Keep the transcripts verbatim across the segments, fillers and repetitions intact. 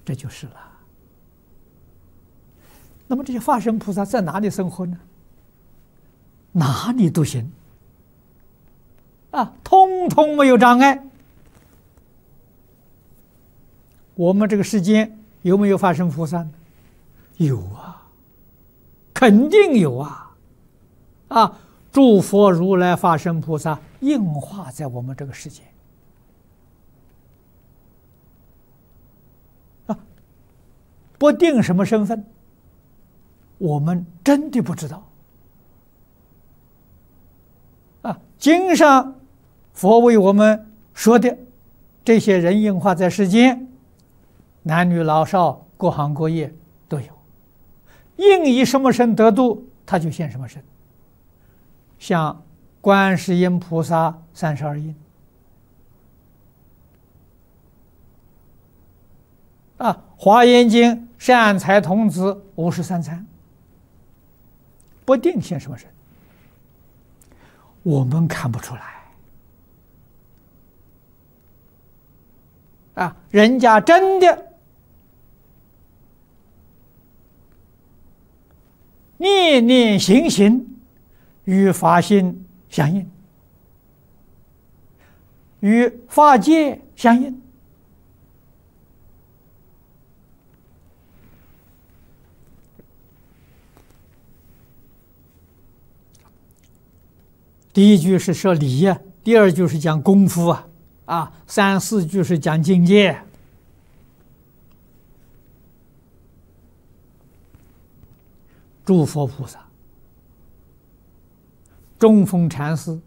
这就是了。那么这些化身菩萨在哪里生活呢？哪里都行啊，通通没有障碍。我们这个世间有没有化身菩萨呢？有啊，肯定有啊！啊，诸佛如来化身菩萨应化在我们这个世界啊，不定什么身份，我们真的不知道啊。经上佛为我们说的这些人应化在世间，男女老少各行各业都有，应以什么身得度，他就现什么身。像观世音菩萨三十二应啊，华严经善财童子五十三参，不定现什么身，我们看不出来啊，人家真的念念行行与法心相应，与法界相应。第一句是说理呀、啊，第二句是讲功夫啊，啊，三四句是讲境界。诸佛菩萨、中峰禅师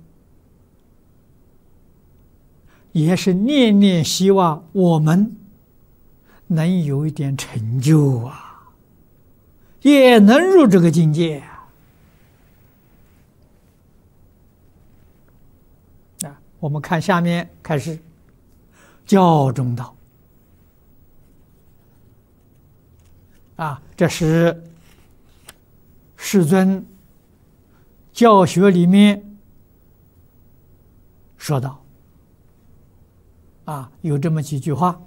也是念念希望我们能有一点成就啊，也能入这个境界啊。啊，我们看下面开始教中道啊，这是世尊教学里面说到啊，有这么几句话：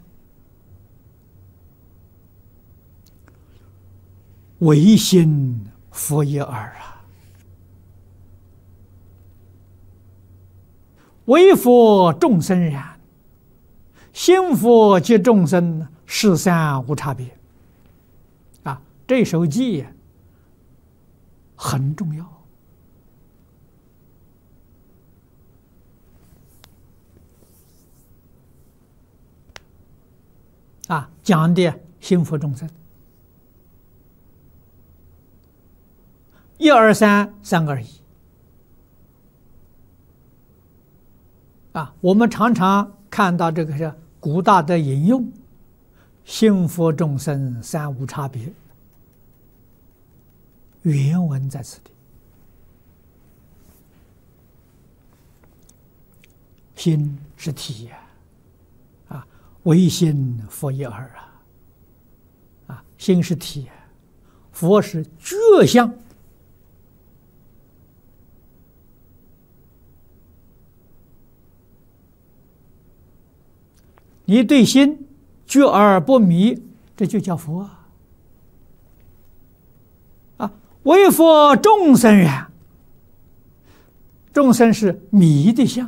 唯心佛也尔啊，唯佛众生然，心佛及众生，事三无差别。啊，这首偈很重要啊，讲的心佛众生，一二三，三二一啊。我们常常看到这个是古大德引用心佛众生三无差别，原文在此地。心是体呀，啊，唯心佛也尔啊，啊，心是体呀，佛是觉相。你对心觉而不迷，这就叫佛啊。啊，唯佛众生然，众生是迷的相。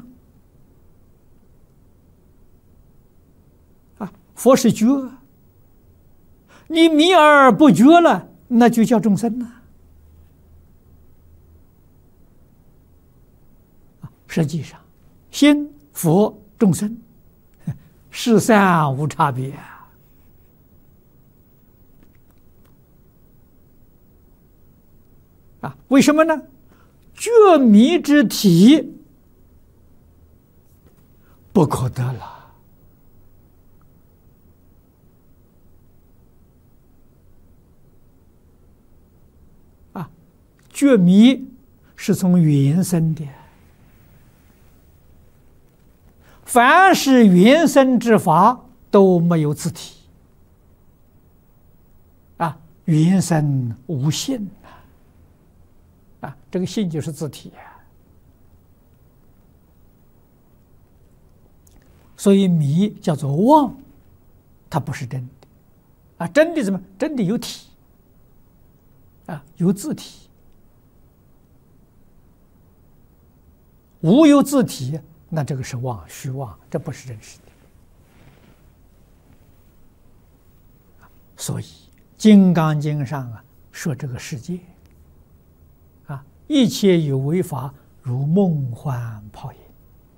佛是觉，你迷而不觉了，那就叫众生了。实际上，心、佛、众生，事三无差别啊！啊，为什么呢？觉迷之体不可得了。觉迷是从缘生的，凡是缘生之法都没有自体啊，缘生无性啊，啊，这个性就是自体啊，所以迷叫做妄，它不是真的啊，真的怎么？真的有体啊，有自体。无有自体，那这个是妄，虚妄，这不是真实的。所以《金刚经》上啊说这个世界啊，一切有为法，如梦幻泡影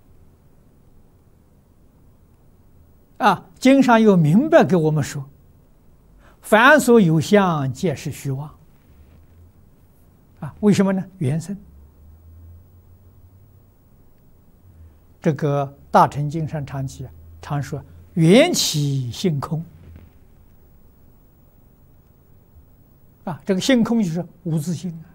啊。经上又明白给我们说，凡所有相，皆是虚妄啊。为什么呢？缘生。这个大乘经上常记常说缘起性空啊，这个性空就是无自性啊。